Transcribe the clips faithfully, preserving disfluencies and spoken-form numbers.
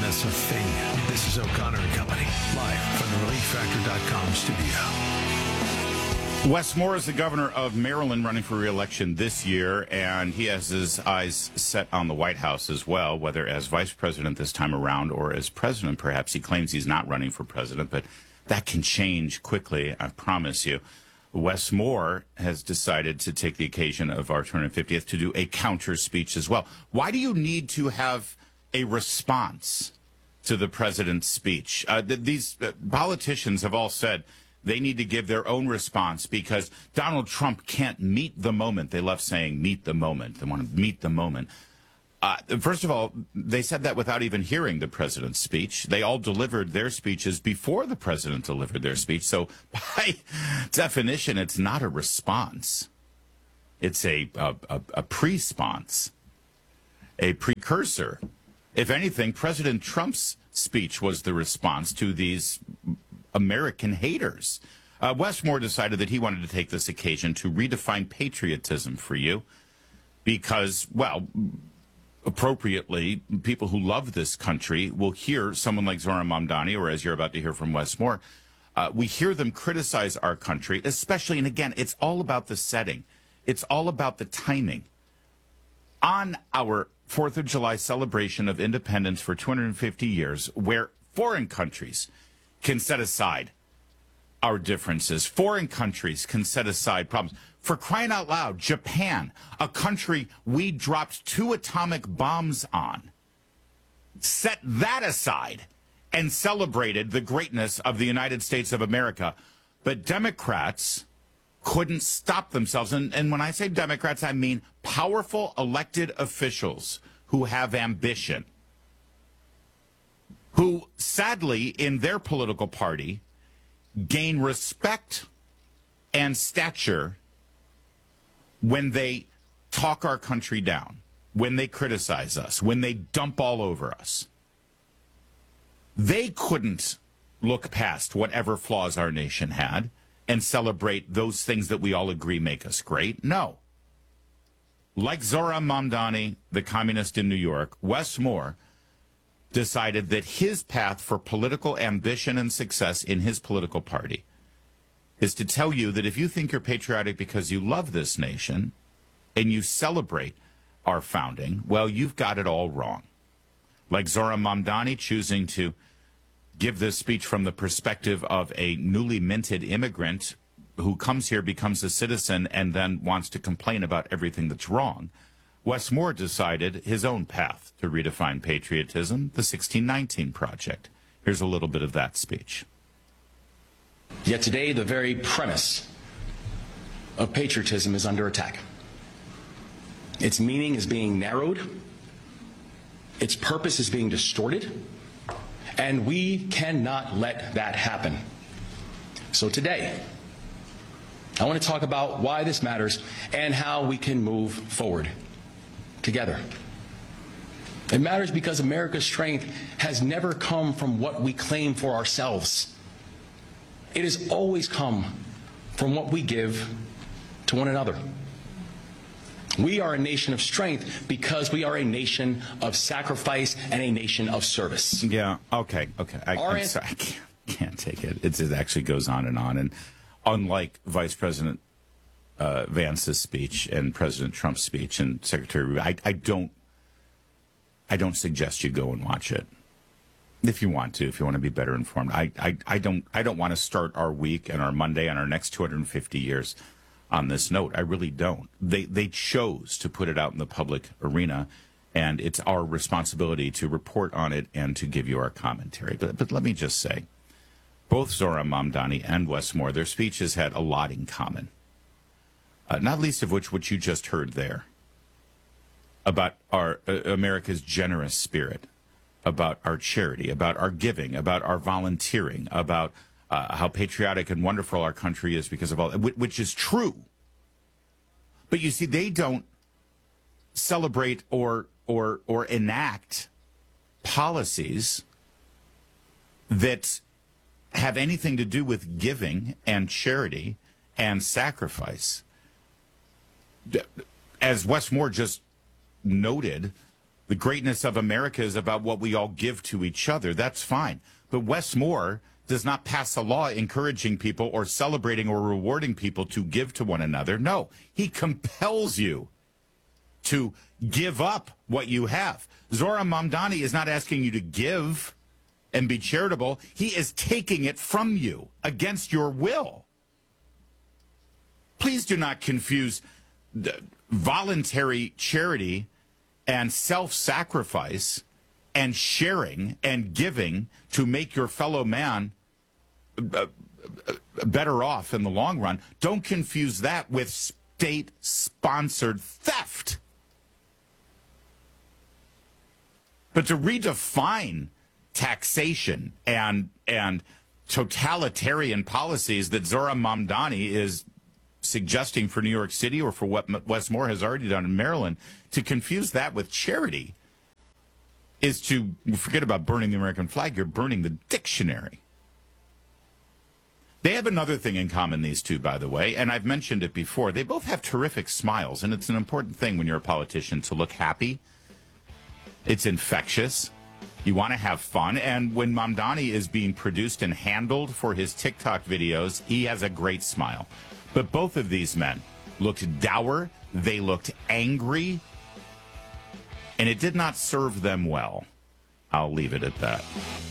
That's a thing. This is O'Connor and Company, live from the relief factor dot com studio. Wes Moore is the governor of Maryland running for re-election this year, and he has his eyes set on the White House as well, whether as vice president this time around or as president, perhaps. He claims he's not running for president, but that can change quickly, I promise you. Wes Moore has decided to take the occasion of our two hundred fiftieth to do a counter speech as well. Why do you need to have a response to the president's speech? Uh, th- these uh, politicians have all said they need to give their own response because Donald Trump can't meet the moment. They love saying meet the moment. They want to meet the moment. Uh, first of all, they said that without even hearing the president's speech. They all delivered their speeches before the president delivered their speech. So by definition, it's not a response. It's a, a, a, a pre-sponse, a precursor. If anything, President Trump's speech was the response to these American haters. Uh, Wes Moore decided that he wanted to take this occasion to redefine patriotism for you because, well, appropriately, people who love this country will hear someone like Zohran Mamdani, or as you're about to hear from Wes Moore, uh, we hear them criticize our country, especially, and again, it's all about the setting. It's all about the timing. On our fourth of July celebration of independence for two hundred fifty years, where foreign countries can set aside our differences. Foreign countries can set aside problems. For crying out loud, Japan, a country we dropped two atomic bombs on, set that aside and celebrated the greatness of the United States of America. But Democrats couldn't stop themselves. And, and when I say Democrats, I mean powerful elected officials who have ambition, who sadly in their political party gain respect and stature when they talk our country down, when they criticize us, when they dump all over us. They couldn't look past whatever flaws our nation had and celebrate those things that we all agree make us great. No. Like Zohran Mamdani, the communist in New York, Wes Moore decided that his path for political ambition and success in his political party is to tell you that if you think you're patriotic because you love this nation and you celebrate our founding, well, you've got it all wrong. Like Zohran Mamdani choosing to give this speech from the perspective of a newly minted immigrant who comes here, becomes a citizen, and then wants to complain about everything that's wrong. Wes Moore decided his own path to redefine patriotism, the sixteen nineteen Project. Here's a little bit of that speech. Yet today, the very premise of patriotism is under attack. Its meaning is being narrowed. Its purpose is being distorted. And we cannot let that happen. So today, I want to talk about why this matters and how we can move forward together. It matters because America's strength has never come from what we claim for ourselves. It has always come from what we give to one another. We are a nation of strength because we are a nation of sacrifice and a nation of service. Yeah, okay, okay. I, I'm sorry, I can't, can't take it. It's, it actually goes on and on. And unlike Vice President uh, Vance's speech and President Trump's speech and Secretary, I, I don't, I don't suggest you go and watch it. If you want to, if you want to be better informed, I, I, I don't, I don't want to start our week and our Monday and our next two hundred fifty years on this note. I really don't. They, they chose to put it out in the public arena, and it's our responsibility to report on it and to give you our commentary. But, but let me just say, both Zohran Mamdani and Wes Moore, their speeches had a lot in common, uh, not least of which what you just heard there about our uh, America's generous spirit, about our charity, about our giving, about our volunteering, about uh, how patriotic and wonderful our country is because of all, which is true. But you see, they don't celebrate or or or enact policies that have anything to do with giving and charity and sacrifice. As Wes Moore just noted, The greatness of America is about what we all give to each other. That's fine. But Wes Moore does not pass a law encouraging people or celebrating or rewarding people to give to one another. No, he compels you to give up what you have. Zohran Mamdani is not asking you to give and be charitable. He is taking it from you against your will. Please do not confuse the voluntary charity and self-sacrifice and sharing and giving to make your fellow man better off in the long run. Don't confuse that with state-sponsored theft. But to redefine taxation and and totalitarian policies that Zohran Mamdani is suggesting for New York City or for what Wes Moore has already done in Maryland, to confuse that with charity is to forget about burning the American flag. You're burning the dictionary. They have another thing in common, these two, by the way, and I've mentioned it before. They both have terrific smiles, and it's an important thing when you're a politician to look happy. It's infectious. You want to have fun. And when Mamdani is being produced and handled for his TikTok videos, he has a great smile. But both of these men looked dour. They looked angry. And it did not serve them well. I'll leave it at that.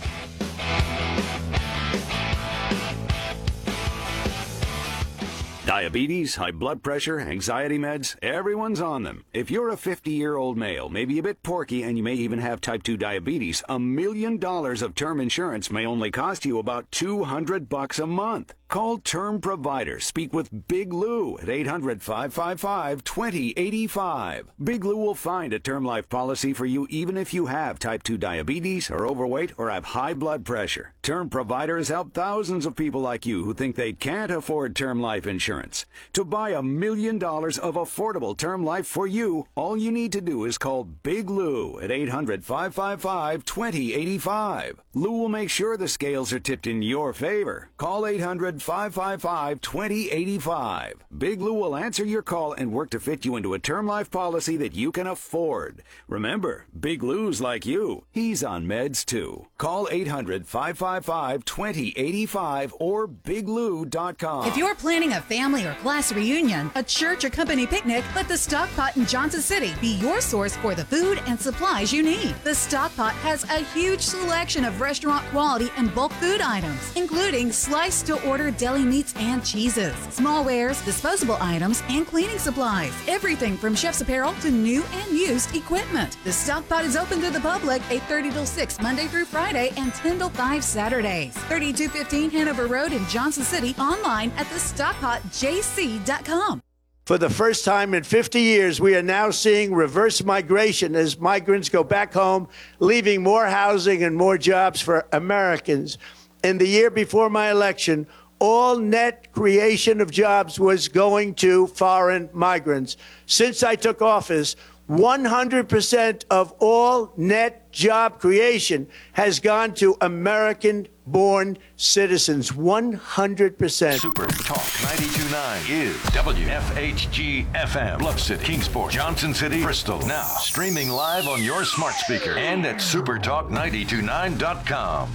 Diabetes, high blood pressure, anxiety meds, everyone's on them. If you're a fifty-year-old male, maybe a bit porky, and you may even have type two diabetes, a million dollars of term insurance may only cost you about two hundred bucks a month. Call Term Provider. Speak with Big Lou at eight hundred, five five five, two zero eight five. Big Lou will find a term life policy for you even if you have type two diabetes, are overweight, or have high blood pressure. Term Provider has helped thousands of people like you who think they can't afford term life insurance. To buy a million dollars of affordable term life for you, all you need to do is call Big Lou at eight hundred, five five five, two zero eight five. Lou will make sure the scales are tipped in your favor. Call eight hundred, five five five, two zero eight five. Big Lou will answer your call and work to fit you into a term life policy that you can afford. Remember, Big Lou's like you. He's on meds too. Call eight hundred, five five five, two zero eight five or big lou dot com. If you're planning a family or class reunion, a church or company picnic, let the Stockpot in Johnson City be your source for the food and supplies you need. The Stockpot has a huge selection of restaurant quality and bulk food items, including sliced to order deli meats and cheeses, small wares, disposable items, and cleaning supplies. Everything from chef's apparel to new and used equipment. The Stockpot is open to the public eight thirty till six Monday through Friday and ten till five Saturdays. thirty-two fifteen Hanover Road in Johnson City. Online at the stockpot j c dot com. For the first time in fifty years, we are now seeing reverse migration as migrants go back home, leaving more housing and more jobs for Americans. In the year before my election, all net creation of jobs was going to foreign migrants. Since I took office, one hundred percent of all net job creation has gone to American-born citizens. one hundred percent. Super Talk ninety-two point nine is W F H G F M. Bluff City, Kingsport, Johnson City, Bristol. Now streaming live on your smart speaker and at super talk nine two nine dot com.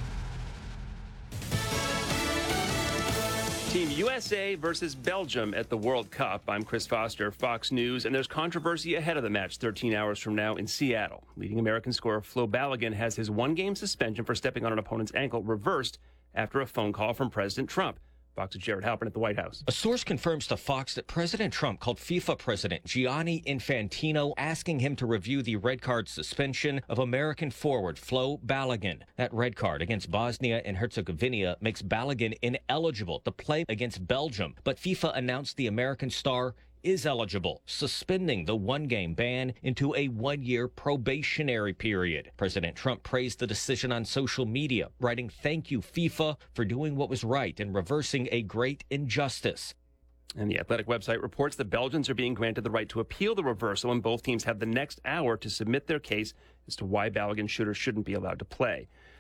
Team U S A versus Belgium at the World Cup. I'm Chris Foster, Fox News, and there's controversy ahead of the match thirteen hours from now in Seattle. Leading American scorer Flo Balogun has his one-game suspension for stepping on an opponent's ankle reversed after a phone call from President Trump. Fox's Jared Halpern at the White House. A source confirms to Fox that President Trump called FIFA President Gianni Infantino asking him to review the red card suspension of American forward Flo Balogun. That red card against Bosnia and Herzegovina makes Balogun ineligible to play against Belgium, but FIFA announced the American star is eligible, suspending the one-game ban into a one-year probationary period. President Trump praised the decision on social media, writing, "Thank you, FIFA, for doing what was right and reversing a great injustice." And the Athletic website reports the Belgians are being granted the right to appeal the reversal, and both teams have the next hour to submit their case as to why Balogun should or shouldn't be allowed to play.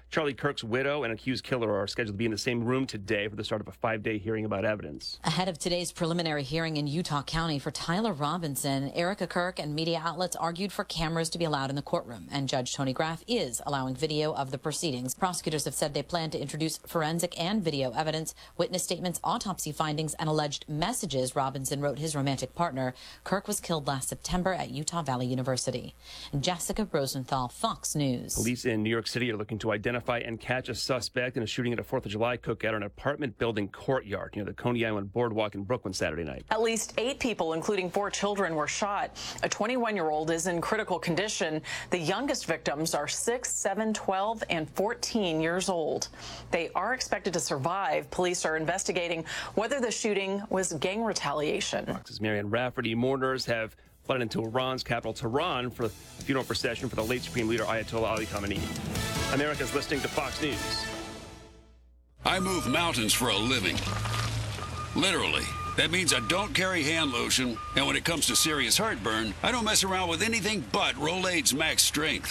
Charlie Kirk's widow and accused killer are scheduled to be in the same room today for the start of a five-day hearing about evidence. Ahead of today's preliminary hearing in Utah County for Tyler Robinson, Erica Kirk and media outlets argued for cameras to be allowed in the courtroom, and Judge Tony Graff is allowing video of the proceedings. Prosecutors have said they plan to introduce forensic and video evidence, witness statements, autopsy findings, and alleged messages Robinson wrote his romantic partner. Kirk was killed last September at Utah Valley University. And Jessica Rosenthal, Fox News. Police in New York City are looking to identify and catch a suspect in a shooting at a fourth of July cookout in an apartment building courtyard near the Coney Island Boardwalk in Brooklyn Saturday night. At least eight people, including four children, were shot. A twenty-one-year-old is in critical condition. The youngest victims are six, seven, twelve, and fourteen years old. They are expected to survive. Police are investigating whether the shooting was gang retaliation. Fox's Marianne Rafferty. Mourners have flooded into Iran's capital, Tehran, for the funeral procession for the late Supreme Leader Ayatollah Ali Khamenei. America's listening to Fox News. I move mountains for a living. Literally. That means I don't carry hand lotion, and when it comes to serious heartburn, I don't mess around with anything but Rolaids Max Strength.